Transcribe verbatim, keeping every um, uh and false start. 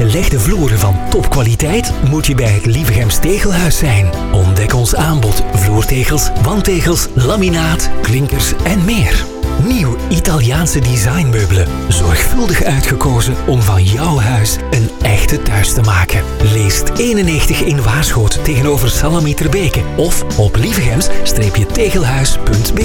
gelegde vloeren van topkwaliteit moet je bij het Lievegems Tegelhuis zijn. Ontdek ons aanbod vloertegels, wandtegels, laminaat, klinkers en meer. Nieuw Italiaanse designmeubelen. Zorgvuldig uitgekozen om van jouw huis een echte thuis te maken. Leest eenennegentig in Waarschoot tegenover Salamis Terbeke of op lievegems-tegelhuis punt b e.